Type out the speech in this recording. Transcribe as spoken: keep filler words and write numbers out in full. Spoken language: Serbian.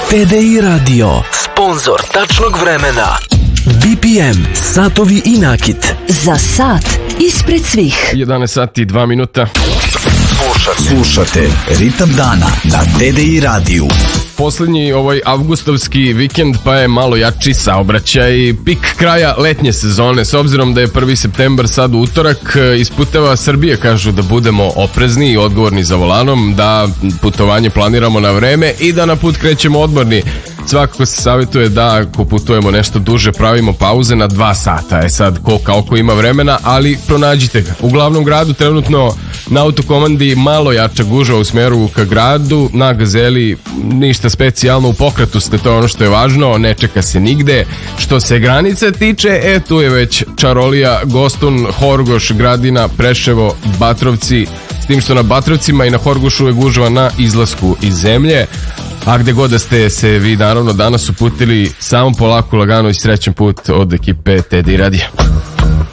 T D I Radio, sponzor tačnog vremena. B P M, satovi i nakit. Za sat ispred svih. jedanaest sati i dva minuta. Slušate, slušate Ritam dana na T D I radiju. Poslednji ovaj avgustovski vikend pa je malo jači saobraćaj, pik kraja letnje sezone. S obzirom da je prvi septembar sad utorak, iz puteva Srbije kažu da budemo oprezni i odgovorni za volanom, da putovanje planiramo na vreme i da na put krećemo odmorni. Svakako se savjetuje da ako putujemo nešto duže pravimo pauze na dva sata. E sad, ko kao ko ima vremena, ali pronađite ga. U glavnom gradu trenutno na autokomandi malo jača gužva u smeru ka gradu, na Gazeli ništa specijalno, u pokretu ste, to je ono što je važno, ne čeka se nigde. Što se granice tiče, e tu je već Čarolija, Gostun, Horgoš, Gradina, Preševo, Batrovci, s tim što na Batrovcima i na Horgošu je gužva na izlasku iz zemlje. A gde god da ste se vi naravno danas uputili, samo polako, lagano i srećan put od ekipe T D I radija.